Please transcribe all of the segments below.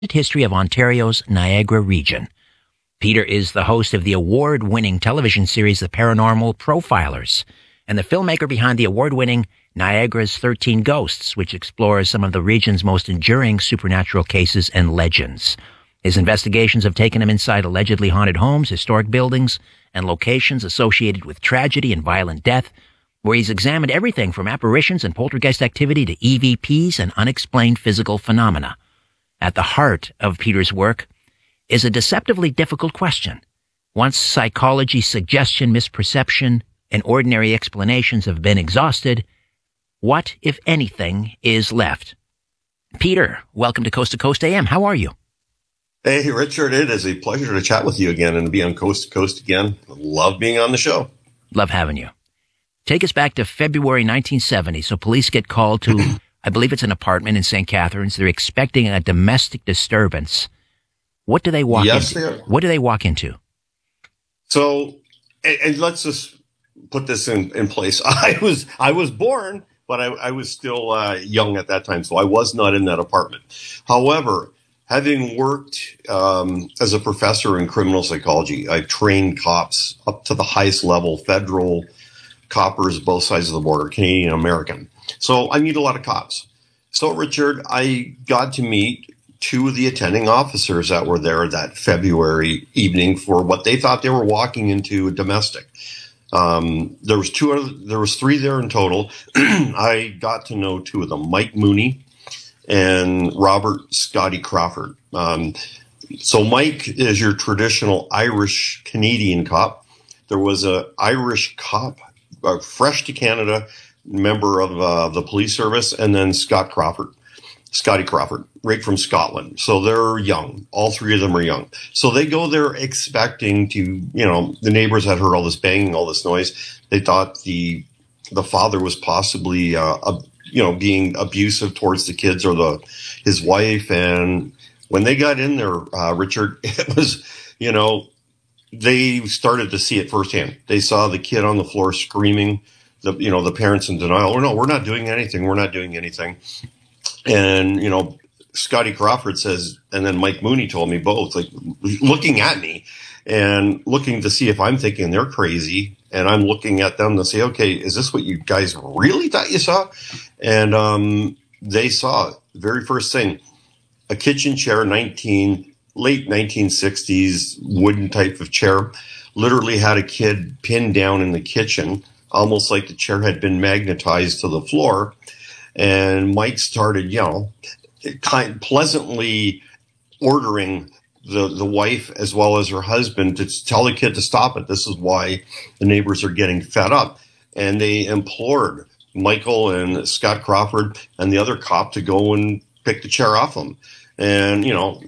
history of Ontario's Niagara region. Peter is the host of the award-winning television series The Paranormal Profilers and the filmmaker behind the award-winning Niagara's 13 Ghosts, which explores some of the region's most enduring supernatural cases and legends. His investigations have taken him inside allegedly haunted homes, historic buildings, and locations associated with tragedy and violent death, where he's examined everything from apparitions and poltergeist activity to EVPs and unexplained physical phenomena. At the heart of Peter's work is a deceptively difficult question. Once psychology, suggestion, misperception, and ordinary explanations have been exhausted, what, if anything, is left? Peter, welcome to Coast AM. How are you? Hey, Richard, it is a pleasure to chat with you again and to be on Coast to Coast again. Love being on the show. Love having you. Take us back to February 1970. So police get called to, I believe it's an apartment in St. Catharines. They're expecting a domestic disturbance. What do they walk into? What do they walk into? So, and let's just put this in place. I was born, but I was still young at that time, so I was not in that apartment. However, having worked as a professor in criminal psychology, I trained cops up to the highest level, federal coppers, both sides of the border, Canadian, American. So I meet a lot of cops. So, Richard, I got to meet two of the attending officers that were there that February evening for what they thought they were walking into a domestic. There was three there in total. I got to know two of them, Mike Mooney and Robert Scotty Crawford. So Mike is your traditional Irish Canadian cop. There was a Irish cop, fresh to Canada, member of the police service, and then Scotty Crawford, right from Scotland. So they're young. All three of them are young. So they go there expecting to, the neighbors had heard all this banging, all this noise. They thought the father was possibly, being abusive towards the kids or his wife. And when they got in there, Richard, it was, they started to see it firsthand. They saw the kid on the floor screaming, the parents in denial. Oh, no, we're not doing anything. We're not doing anything. And, Scotty Crawford says, and then Mike Mooney told me both, like looking at me and looking to see if I'm thinking they're crazy. And I'm looking at them to say, okay, is this what you guys really thought you saw? And they saw, very first thing, a kitchen chair, late 1960s, wooden type of chair, literally had a kid pinned down in the kitchen, almost like the chair had been magnetized to the floor. And Mike started, pleasantly ordering the wife as well as her husband to tell the kid to stop it. This is why the neighbors are getting fed up. And they implored Michael and Scott Crawford and the other cop to go and pick the chair off them. And,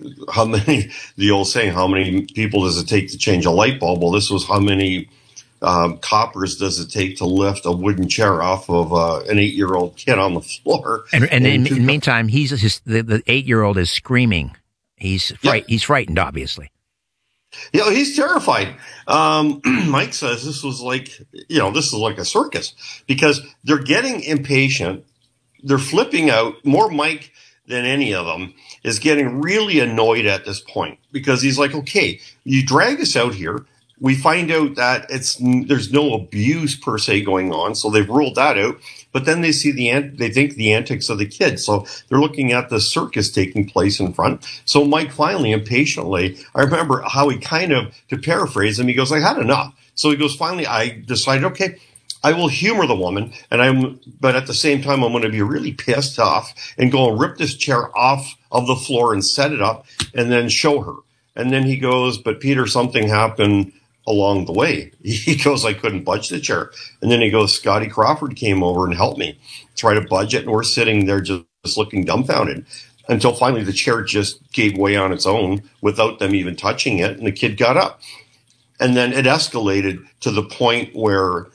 the old saying, how many people does it take to change a light bulb? Well, this was how many coppers does it take to lift a wooden chair off of an 8-year-old kid on the floor? And in the meantime, the 8-year-old is screaming. He's frightened, obviously. He's terrified. Mike says this was like, this is like a circus because they're getting impatient. They're flipping out. More Mike than any of them is getting really annoyed at this point because he's like, okay, you drag us out here. We find out that there's no abuse per se going on, so they've ruled that out. But then they see they think the antics of the kids, so they're looking at the circus taking place in front. So Mike finally, impatiently, I remember how he kind of, to paraphrase him, he goes, "I had enough." So he goes, "Finally, I decided, okay, I will humor the woman, but at the same time, I'm going to be really pissed off and go and rip this chair off of the floor and set it up, and then show her." And then he goes, "But Peter, something happened along the way." He goes, "I couldn't budge the chair." And then he goes, "Scotty Crawford came over and helped me try to budge it." And we're sitting there just looking dumbfounded until finally the chair just gave way on its own without them even touching it. And the kid got up. And then it escalated to the point where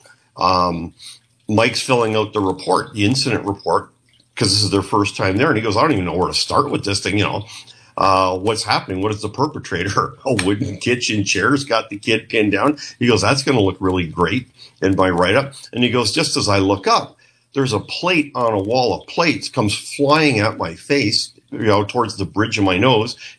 Mike's filling out the incident report, because this is their first time there. And he goes, "I don't even know where to start with this thing, what's happening? What is the perpetrator? A wooden kitchen chair's got the kid pinned down." He goes, "That's going to look really great in my write-up." And he goes, just as I look up, there's a plate on a wall of plates comes flying at my face, towards the bridge of my nose.